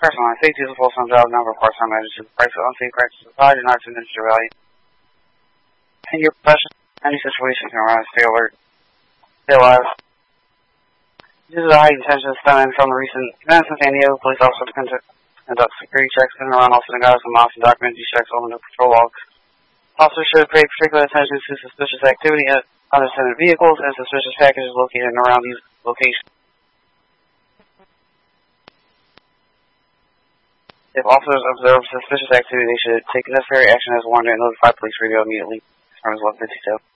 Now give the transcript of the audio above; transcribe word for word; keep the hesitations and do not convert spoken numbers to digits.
Personal safety is a full-time job, number of part-time managers, the price of unsafe practices applied and not to diminish your value. In your profession, any situation can arise, stay alert. Stay alive. Due to the heightened tension stemming from the recent events in San Diego, police officers conduct, conduct security checks in and around all synagogues and mosques and document these checks on the patrol logs. Officers should pay particular attention to suspicious activity at unattended vehicles and suspicious packages located in and around these locations. If officers observe suspicious activity, they should take necessary action as warned and notify police radio immediately. As far as one fifty-two.